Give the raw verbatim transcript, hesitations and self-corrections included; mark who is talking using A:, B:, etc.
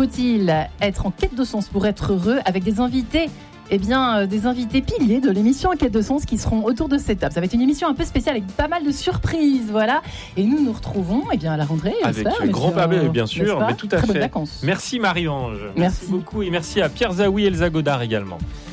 A: Faut-il être en quête de sens pour être heureux, avec des invités Eh bien, euh, des invités piliers de l'émission En quête de sens qui seront autour de cette table. Ça va être une émission un peu spéciale avec pas mal de surprises, voilà. Et nous nous retrouvons eh bien, à la rentrée.
B: Avec
A: j'espère,
B: grand plaisir, bien sûr, mais tout à
A: Très bonnes
B: fait.
A: vacances.
B: Merci Marie-Ange.
A: Merci.
B: Merci beaucoup et merci à Pierre Zaoui et Elsa Godard également.